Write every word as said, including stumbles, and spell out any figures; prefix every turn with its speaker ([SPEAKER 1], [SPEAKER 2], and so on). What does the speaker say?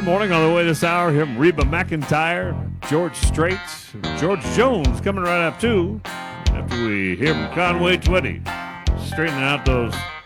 [SPEAKER 1] Good morning. On the way this hour, here from Reba McEntire, George Strait, George Jones coming right up too. After we hear from Conway Twitty, straightening out those